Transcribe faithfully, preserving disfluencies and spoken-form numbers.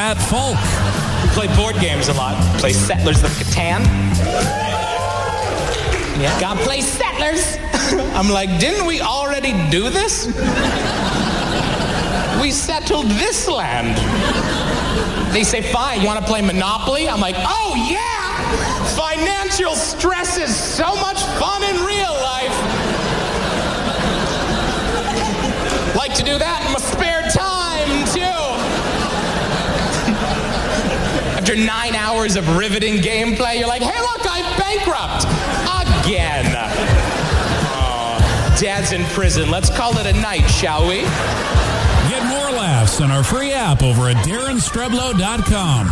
Matt Falk. We play board games a lot. Play Settlers of Catan. Yeah, gotta play Settlers. I'm like, didn't we already do this? We settled this land. They say, fine, you want to play Monopoly? I'm like, oh yeah! Financial stress is so much fun in real life. Like to do that in my spare time, too. After nine hours of riveting gameplay, you're like, hey, look, I'm bankrupt. Again. Oh, Dad's in prison. Let's call it a night, shall we? Get more laughs on our free app over at darren streblow dot com.